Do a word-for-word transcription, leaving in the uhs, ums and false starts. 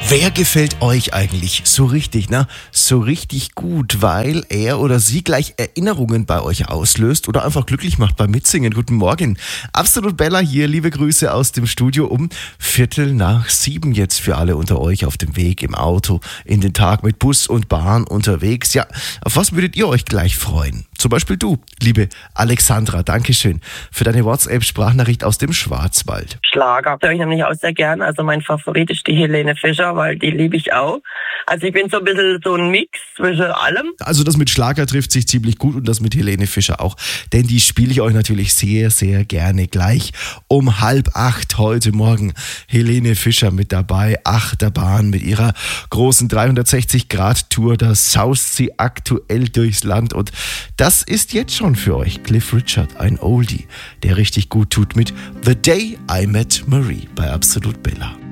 Wer gefällt euch eigentlich so richtig, ne? So richtig gut, weil er oder sie gleich Erinnerungen bei euch auslöst oder einfach glücklich macht beim Mitsingen. Guten Morgen. Absolut Bella hier, liebe Grüße aus dem Studio um Viertel nach sieben jetzt für alle unter euch auf dem Weg im Auto, in den Tag mit Bus und Bahn unterwegs. Ja, auf was würdet ihr euch gleich freuen? Zum Beispiel du, liebe Alexandra, Dankeschön für deine WhatsApp-Sprachnachricht aus dem Schwarzwald. Schlager höre ich nämlich auch sehr gern. Also mein Favorit ist die Helene Fischer, weil die liebe ich auch. Also ich bin so ein bisschen so ein Mix zwischen allem. Also das mit Schlager trifft sich ziemlich gut und das mit Helene Fischer auch. Denn die spiele ich euch natürlich sehr, sehr gerne gleich um halb acht heute Morgen. Helene Fischer mit dabei, Achterbahn mit ihrer großen dreihundertsechzig Grad Tour. Da saust sie aktuell durchs Land und das ist jetzt schon für euch Cliff Richard, ein Oldie, der richtig gut tut mit The Day I Met Marie bei Absolut Bella.